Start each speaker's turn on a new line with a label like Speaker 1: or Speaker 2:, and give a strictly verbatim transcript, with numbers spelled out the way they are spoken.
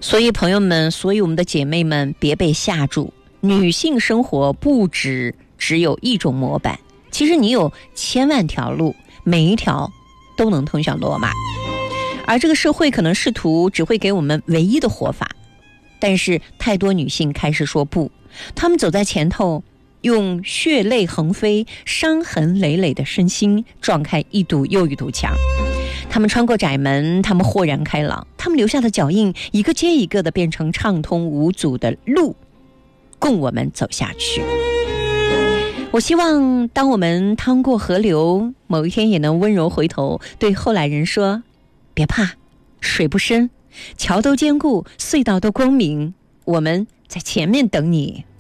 Speaker 1: 所以朋友们，所以我们的姐妹们，别被吓住，女性生活不止只有一种模板，其实你有千万条路，每一条都能通向罗马。而这个社会可能试图只会给我们唯一的活法，但是太多女性开始说不，她们走在前头，用血泪横飞、伤痕累累的身心撞开一堵又一堵墙。他们穿过窄门，他们豁然开朗，他们留下的脚印一个接一个的变成畅通无阻的路，供我们走下去。我希望当我们趟过河流，某一天也能温柔回头，对后来人说，别怕，水不深，桥都坚固，隧道都光明，我们在前面等你。